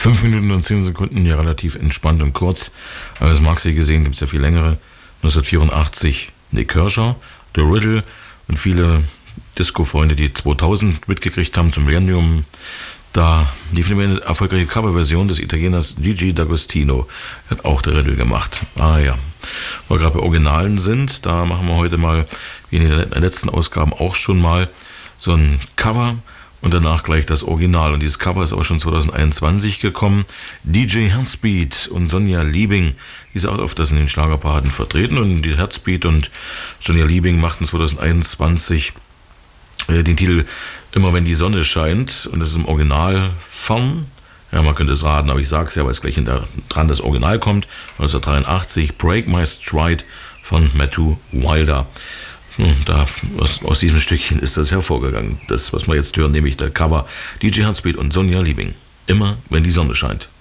5 Minuten und 10 Sekunden, ja relativ entspannt und kurz. Aber das mag Sie gesehen, gibt es ja viel längere. 1984 Nick Kershaw, The Riddle und viele Disco-Freunde, die 2000 mitgekriegt haben zum Millennium. Da lief eine erfolgreiche Coverversion des Italieners Gigi D'Agostino. Hat auch The Riddle gemacht. Ah ja, wo wir gerade bei Originalen sind, da machen wir heute mal, wie in den letzten Ausgaben auch schon mal, so ein Cover und danach gleich das Original. Und dieses Cover ist aber schon 2021 gekommen. DJ Heartbeat und Sonja Liebing, die ist auch öfters in den Schlagerparaden vertreten. Und die Heartbeat und Sonja Liebing machten 2021 den Titel Immer wenn die Sonne scheint. Und das ist im Original von, ja, man könnte es raten, aber ich sage es ja, weil es gleich dran das Original kommt, 1983, Break My Stride von Matthew Wilder. Aus diesem Stückchen ist das hervorgegangen. Das, was wir jetzt hören, nämlich der Cover DJ Heartbeat und Sonja Liebing. Immer wenn die Sonne scheint.